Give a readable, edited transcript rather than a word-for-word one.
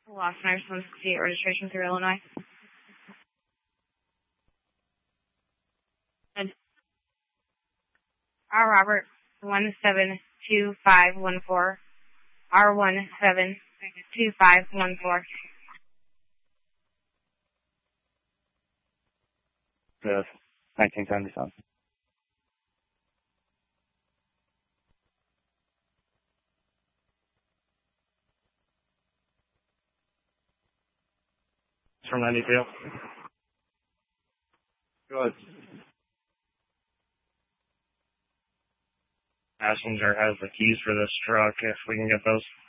Lost Nurse 168 registration through Illinois. Good. R. Robert 172514. R172514. Yes, 1977. From 92. Good. Passenger has the keys for this truck if we can get those.